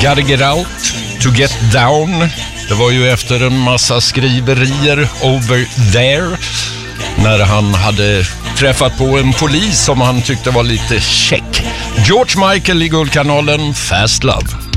Gotta Get Out, To Get Down. Det var ju efter en massa skriverier over there när han hade träffat på en polis som han tyckte var lite check. George Michael i Guldkanalen, Fast Love.